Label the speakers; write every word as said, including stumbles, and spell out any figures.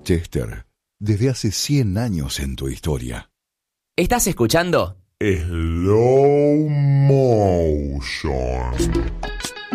Speaker 1: Chester, desde hace cien años en tu historia.
Speaker 2: ¿Estás escuchando?
Speaker 3: Slow Motion.